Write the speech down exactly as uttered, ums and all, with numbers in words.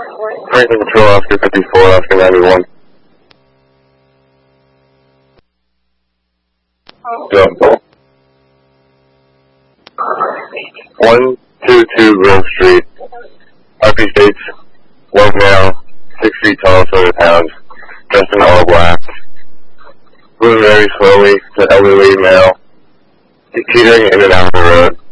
Franklin Patrol, Oscar fifty-four, Oscar ninety-one. Go. one two two Grove Street, R P States, white male, six feet tall, seven pounds, dressed in all black, moving very slowly, to elderly male, teetering in and out of the road.